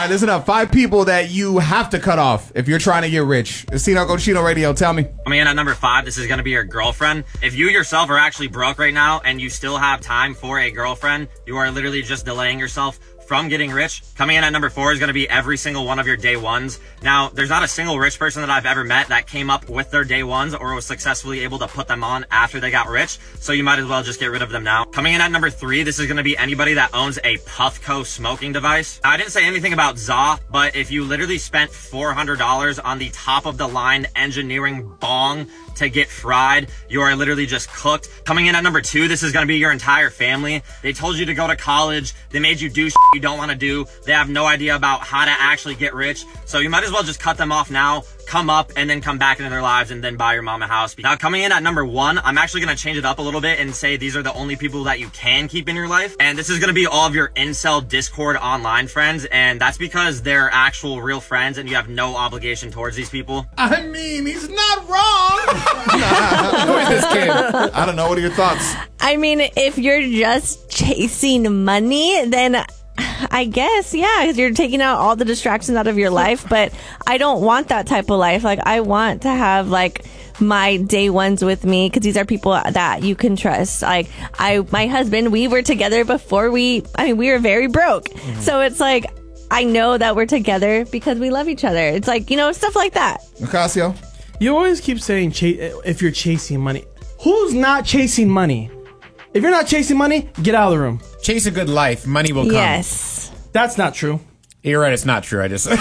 right, listen up. 5 people that you have to cut off if you're trying to get rich. It's Tino Cochino Radio. Tell me. Coming in at number 5, this is going to be your girlfriend. If you yourself are actually broke right now and you still have time for a girlfriend, you are literally just delaying yourself from getting rich. Coming in at number 4 is going to be every single one of your day ones. Now, there's not a single rich person that I've ever met that came up with their day ones or was successfully able to put them on after they got rich. So you might as well just get rid of them now. Coming in at number 3, this is going to be anybody that owns a Puffco smoking device. Now, I didn't say anything about ZA, but if you literally spent $400 on the top of the line engineering bong to get fried, you are literally just cooked. Coming in at number 2, this is going to be your entire family. They told you to go to college. They made you do shit you don't want to do. They have no idea about how to actually get rich. So you might as well just cut them off now, come up, and then come back into their lives and then buy your mom a house. Now, coming in at number 1, I'm actually going to change it up a little bit and say these are the only people that you can keep in your life. And this is going to be all of your incel Discord online friends. And that's because they're actual real friends and you have no obligation towards these people. I mean, he's not wrong. Who is this kid? I don't know. What are your thoughts? I mean, if you're just chasing money, then I guess, yeah, because you're taking out all the distractions out of your life. But I don't want that type of life. Like, I want to have, like, my day ones with me because these are people that you can trust. Like, my husband, we were together before we were very broke. Mm-hmm. So it's like, I know that we're together because we love each other. It's like, stuff like that. Ocasio? You always keep saying if you're chasing money. Who's not chasing money? If you're not chasing money, get out of the room. Chase a good life. Money will come. Yes. That's not true. You're right. It's not true. I just...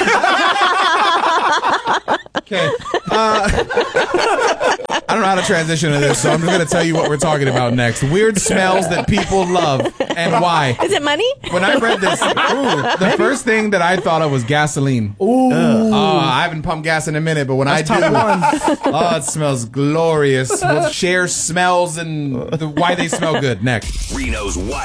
Okay. I don't know how to transition to this, so I'm just going to tell you what we're talking about next. Weird smells that people love and why. Is it money? When I read this, the first thing that I thought of was gasoline. Ooh. I haven't pumped gas in a minute, but when I do, it smells glorious. We'll share smells and why they smell good next. Reno's Wild